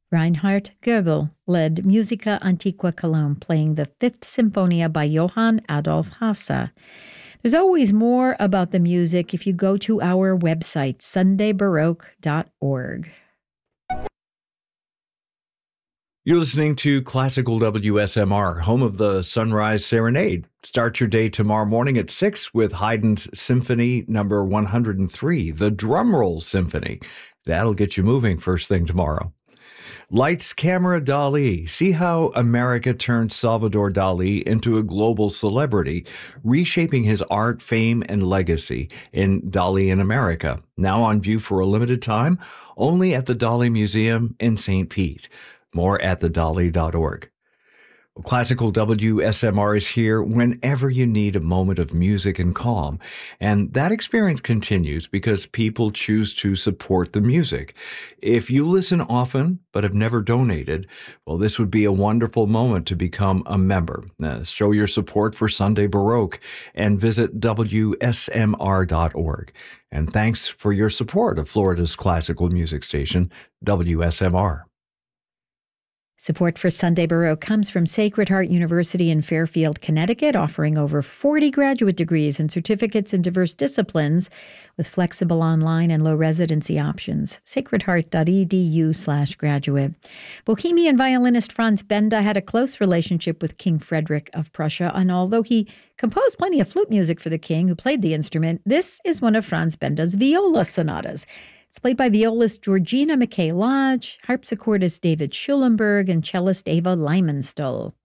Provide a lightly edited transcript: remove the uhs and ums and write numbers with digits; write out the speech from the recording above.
Reinhard Goebel led Musica Antiqua Cologne, playing the Fifth Symphonia by Johann Adolf Hasse. There's always more about the music if you go to our website, sundaybaroque.org. You're listening to Classical WSMR, home of the Sunrise Serenade. Start your day tomorrow morning at 6 with Haydn's Symphony number 103, the Drumroll Symphony. That'll get you moving first thing tomorrow. Lights, Camera, Dali. See how America turned Salvador Dali into a global celebrity, reshaping his art, fame, and legacy in Dali in America. Now on view for a limited time, only at the Dali Museum in St. Pete. More at thedali.org. Classical WSMR is here whenever you need a moment of music and calm. And that experience continues because people choose to support the music. If you listen often but have never donated, well, this would be a wonderful moment to become a member. Show your support for Sunday Baroque and visit WSMR.org. And thanks for your support of Florida's classical music station, WSMR. Support for Sunday Baroque comes from Sacred Heart University in Fairfield, Connecticut, offering over 40 graduate degrees and certificates in diverse disciplines with flexible online and low residency options. sacredheart.edu/graduate. Bohemian violinist Franz Benda had a close relationship with King Frederick of Prussia, and although he composed plenty of flute music for the king who played the instrument, this is one of Franz Benda's viola sonatas. It's played by violist Georgina McKay Lodge, harpsichordist David Schulenberg, and cellist Ava Lymanstol.